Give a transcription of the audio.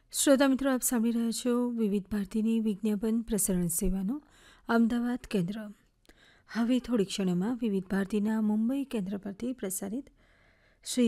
શ્રોતા મિત્રો, આપ સાંભળી રહ્યા છો વિવિધ ભારતીની વિજ્ઞાપન પ્રસારણ સેવાનું અમદાવાદ કેન્દ્ર. હવે થોડી ક્ષણોમાં વિવિધ ભારતીના મુંબઈ કેન્દ્ર પરથી પ્રસારિત શ્રી